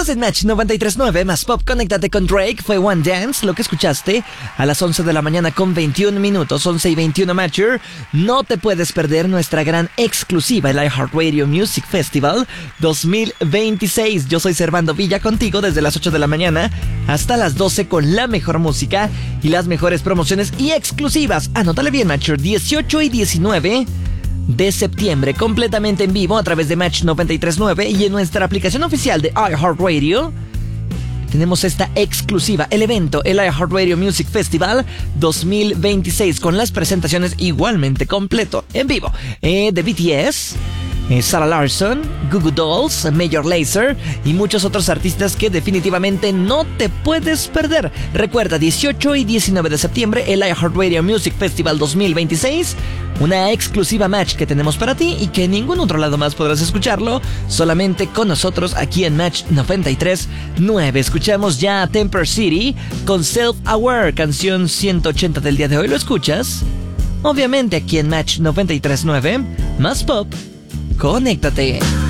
Estás en Match 93.9 más Pop. Conéctate con Drake. Fue One Dance, lo que escuchaste a las 11 de la mañana con 21 minutos, 11 y 21 Matcher. No te puedes perder nuestra gran exclusiva, el iHeartRadio Music Festival 2026. Yo soy Servando Villa contigo desde las 8 de la mañana hasta las 12 con la mejor música y las mejores promociones y exclusivas. Anótale bien, Matcher, 18 y 19 de septiembre, completamente en vivo a través de Match 93.9 y en nuestra aplicación oficial de iHeartRadio. Tenemos esta exclusiva, el evento, el iHeartRadio Music Festival 2026, con las presentaciones igualmente completo, en vivo, de BTS, Sarah Larsson, Goo Goo Dolls, Major Lazer y muchos otros artistas que definitivamente no te puedes perder. Recuerda, 18 y 19 de septiembre, el iHeartRadio Music Festival 2026, una exclusiva Match que tenemos para ti y que en ningún otro lado más podrás escucharlo, solamente con nosotros aquí en Match 93.9. Escuchamos ya a Temper City con Self Aware, canción 180 del día de hoy. ¿Lo escuchas? Obviamente aquí en Match 93.9, más Pop. Conéctate.